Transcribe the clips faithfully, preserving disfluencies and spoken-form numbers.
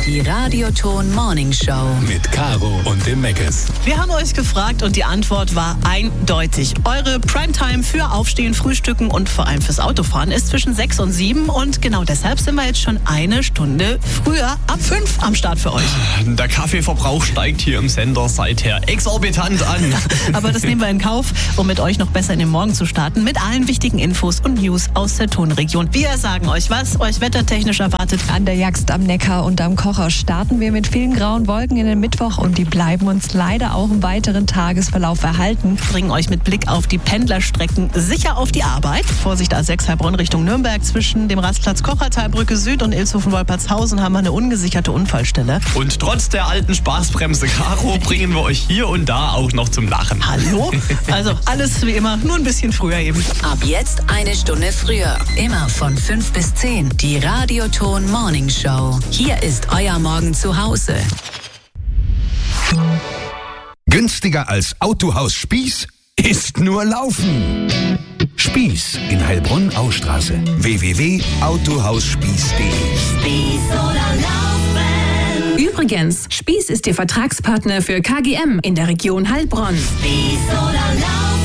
Die Radioton Morning Show. Mit Caro und dem Meckes. Wir haben euch gefragt und die Antwort war eindeutig. Eure Primetime für Aufstehen, Frühstücken und vor allem fürs Autofahren ist zwischen sechs und sieben. Und genau deshalb sind wir jetzt schon eine Stunde früher, ab fünf am Start für euch. Der Kaffeeverbrauch steigt hier im Sender seither exorbitant an. Aber das nehmen wir in Kauf, um mit euch noch besser in den Morgen zu starten. Mit allen wichtigen Infos und News aus der Tonregion. Wir sagen euch, was euch wettertechnisch erwartet. An der Jagst am Neckar und am Kocher starten wir mit vielen grauen Wolken in den Mittwoch und die bleiben uns leider auch im weiteren Tagesverlauf erhalten. Bringen euch mit Blick auf die Pendlerstrecken sicher auf die Arbeit. Vorsicht A sechs Heilbronn Richtung Nürnberg. Zwischen dem Rastplatz Kochertalbrücke Süd und Ilshofen-Wolpertshausen haben wir eine ungesicherte Unfallstelle. Und trotz der alten Spaßbremse Caro bringen wir euch hier und da auch noch zum Lachen. Hallo? Also alles wie immer, nur ein bisschen früher eben. Ab jetzt eine Stunde früher. Immer von fünf bis zehn. Die Radioton Morning Show. Hier ist euer Morgen zu Hause. Günstiger als Autohaus Spieß ist nur Laufen. Spieß in Heilbronn-Austraße. w w w punkt autohausspieß punkt de. Spieß oder Laufen. Übrigens, Spieß ist Ihr Vertragspartner für K G M in der Region Heilbronn. Spieß oder Laufen.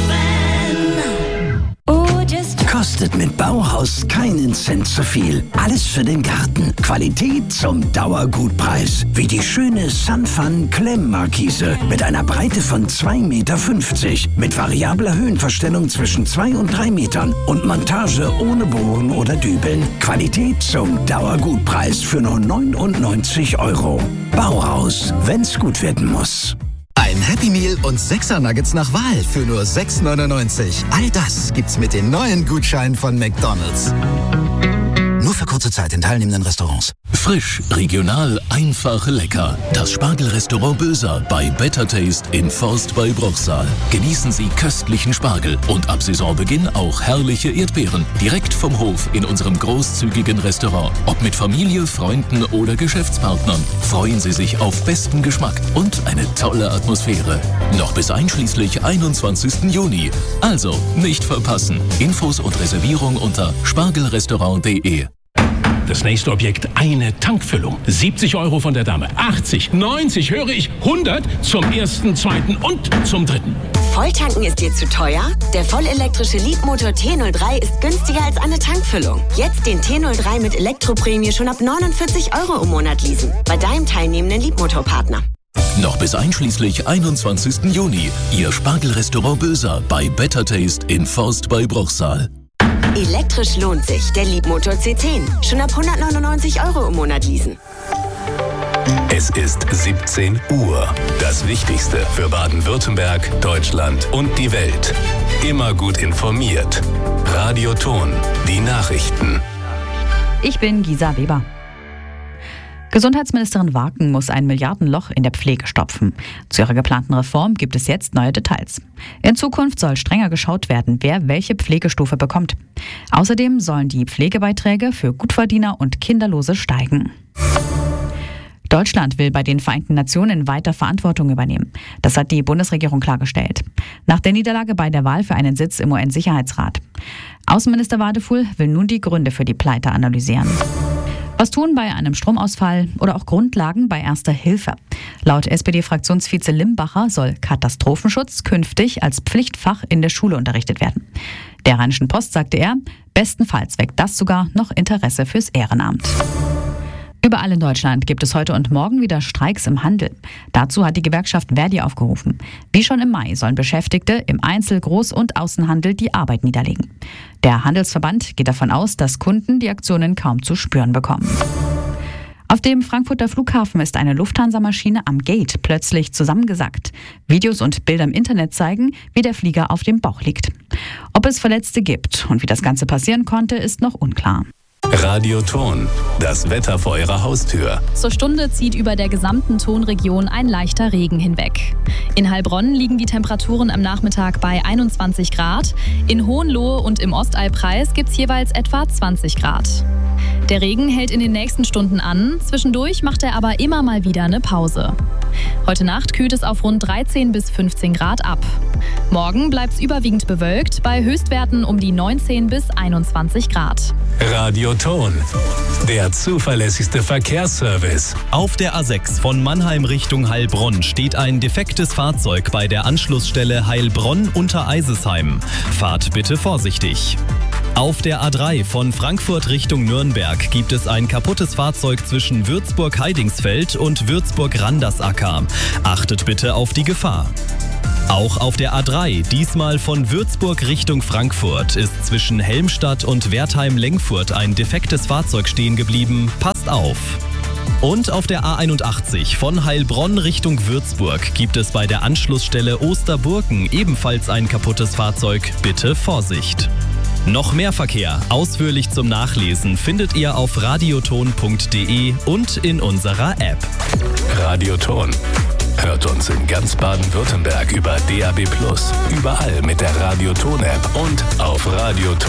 Kostet mit Bauhaus keinen Cent zu viel. Alles für den Garten. Qualität zum Dauergutpreis. Wie die schöne Sunfun Klemmmarkise mit einer Breite von zwei Meter fünfzig. Mit variabler Höhenverstellung zwischen zwei und drei Metern. Und Montage ohne Bohren oder Dübeln. Qualität zum Dauergutpreis für nur neunundneunzig Euro. Bauhaus, wenn's gut werden muss. Ein Happy Meal und sechser Nuggets nach Wahl für nur sechs neunundneunzig. All das gibt's mit den neuen Gutscheinen von McDonald's. Nur für kurze Zeit in teilnehmenden Restaurants. Frisch, regional, einfach, lecker. Das Spargelrestaurant Böser bei Better Taste in Forst bei Bruchsal. Genießen Sie köstlichen Spargel und ab Saisonbeginn auch herrliche Erdbeeren. Direkt vom Hof in unserem großzügigen Restaurant. Ob mit Familie, Freunden oder Geschäftspartnern. Freuen Sie sich auf besten Geschmack und eine tolle Atmosphäre. Noch bis einschließlich einundzwanzigsten Juni. Also nicht verpassen. Infos und Reservierung unter spargelrestaurant punkt de. Das nächste Objekt, eine Tankfüllung. siebzig Euro von der Dame, achtzig, neunzig, höre ich, hundert zum ersten, zweiten und zum dritten. Volltanken ist dir zu teuer? Der vollelektrische Leapmotor T null drei ist günstiger als eine Tankfüllung. Jetzt den T null drei mit Elektroprämie schon ab neunundvierzig Euro im Monat leasen. Bei deinem teilnehmenden Leapmotor-Partner. Noch bis einschließlich einundzwanzigsten Juni. Ihr Spargelrestaurant Böser bei Better Taste in Forst bei Bruchsal. Elektrisch lohnt sich. Der Leapmotor C zehn. Schon ab hundertneunundneunzig Euro im Monat leasen. Es ist siebzehn Uhr. Das Wichtigste für Baden-Württemberg, Deutschland und die Welt. Immer gut informiert. Radioton. Die Nachrichten. Ich bin Gisa Weber. Gesundheitsministerin Warken muss ein Milliardenloch in der Pflege stopfen. Zu ihrer geplanten Reform gibt es jetzt neue Details. In Zukunft soll strenger geschaut werden, wer welche Pflegestufe bekommt. Außerdem sollen die Pflegebeiträge für Gutverdiener und Kinderlose steigen. Deutschland will bei den Vereinten Nationen weiter Verantwortung übernehmen. Das hat die Bundesregierung klargestellt. Nach der Niederlage bei der Wahl für einen Sitz im U N-Sicherheitsrat. Außenminister Wadefuhl will nun die Gründe für die Pleite analysieren. Was tun bei einem Stromausfall oder auch Grundlagen bei Erster Hilfe? Laut S P D-Fraktionsvize Limbacher soll Katastrophenschutz künftig als Pflichtfach in der Schule unterrichtet werden. Der Rheinischen Post sagte er, bestenfalls weckt das sogar noch Interesse fürs Ehrenamt. Überall in Deutschland gibt es heute und morgen wieder Streiks im Handel. Dazu hat die Gewerkschaft Verdi aufgerufen. Wie schon im Mai sollen Beschäftigte im Einzel-, Groß- und Außenhandel die Arbeit niederlegen. Der Handelsverband geht davon aus, dass Kunden die Aktionen kaum zu spüren bekommen. Auf dem Frankfurter Flughafen ist eine Lufthansa-Maschine am Gate plötzlich zusammengesackt. Videos und Bilder im Internet zeigen, wie der Flieger auf dem Bauch liegt. Ob es Verletzte gibt und wie das Ganze passieren konnte, ist noch unklar. Radioton. Das Wetter vor Ihrer Haustür. Zur Stunde zieht über der gesamten Tonregion ein leichter Regen hinweg. In Heilbronn liegen die Temperaturen am Nachmittag bei einundzwanzig Grad. In Hohenlohe und im Ostallpreis gibt es jeweils etwa zwanzig Grad. Der Regen hält in den nächsten Stunden an. Zwischendurch macht er aber immer mal wieder eine Pause. Heute Nacht kühlt es auf rund dreizehn bis fünfzehn Grad ab. Morgen bleibt es überwiegend bewölkt, bei Höchstwerten um die neunzehn bis einundzwanzig Grad. Radioton, der zuverlässigste Verkehrsservice. Auf der A sechs von Mannheim Richtung Heilbronn steht ein defektes Fahrzeug bei der Anschlussstelle Heilbronn-Untereisesheim. Fahrt bitte vorsichtig. Auf der A drei von Frankfurt Richtung Nürnberg gibt es ein kaputtes Fahrzeug zwischen Würzburg-Heidingsfeld und Würzburg-Randersacker. Achtet bitte auf die Gefahr. Auch auf der A drei, diesmal von Würzburg Richtung Frankfurt, ist zwischen Helmstadt und Wertheim-Lengfurt ein defektes Fahrzeug stehen geblieben. Passt auf! Und auf der A einundachtzig von Heilbronn Richtung Würzburg gibt es bei der Anschlussstelle Osterburken ebenfalls ein kaputtes Fahrzeug. Bitte Vorsicht! Noch mehr Verkehr, ausführlich zum Nachlesen, findet ihr auf radioton punkt de und in unserer App. Radioton. Hört uns in ganz Baden-Württemberg über D A B plus, überall mit der Radioton-App und auf radioton